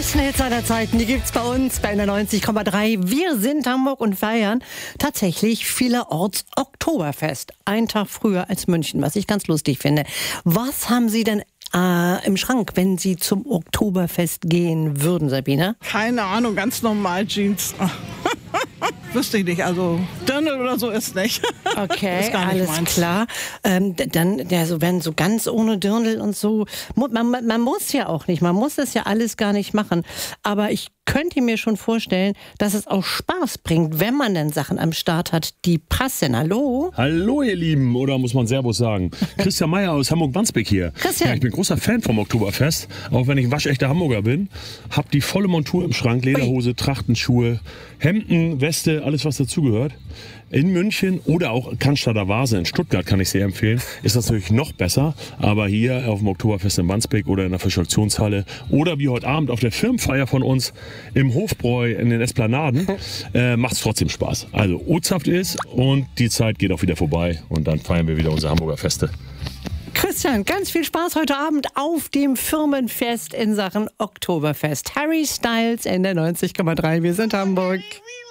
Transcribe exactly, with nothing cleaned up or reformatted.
besten Hits aller Zeiten, die gibt's bei uns bei der neunzig Komma drei. Wir sind Hamburg und feiern tatsächlich vielerorts Oktoberfest. Einen Tag früher als München, was ich ganz lustig finde. Was haben Sie denn äh, im Schrank, wenn Sie zum Oktoberfest gehen würden, Sabine? Keine Ahnung, ganz normal Jeans. Wüsste ich nicht, also Dirndl oder so ist nicht. Okay, ist gar nicht alles meins. klar. Ähm, d- dann, ja, so wenn so ganz ohne Dirndl und so. Mu- Man, man, man muss ja auch nicht, man muss das ja alles gar nicht machen. Aber ich könnte mir schon vorstellen, dass es auch Spaß bringt, wenn man dann Sachen am Start hat, die passen. Hallo? Hallo ihr Lieben, oder muss man Servus sagen? Christian Meyer aus Hamburg-Wandsbek hier. Christian. Ja, ich bin großer Fan vom Oktoberfest, auch wenn ich ein waschechter Hamburger bin. Hab die volle Montur im Schrank, Lederhose, Trachtenschuhe, Hemden, Weste, alles was dazugehört. In München oder auch Cannstatter Vase in Stuttgart kann ich sehr empfehlen. Ist das natürlich noch besser, aber hier auf dem Oktoberfest in Wandsbek oder in der Fisch-Auktionshalle oder wie heute Abend auf der Firmenfeier von uns im Hofbräu in den Esplanaden, äh, macht es trotzdem Spaß. Also O-Saft ist und die Zeit geht auch wieder vorbei und dann feiern wir wieder unsere Hamburger Feste. Christian, ganz viel Spaß heute Abend auf dem Firmenfest in Sachen Oktoberfest. Harry Styles in der neunzig Komma drei. Wir sind Hamburg.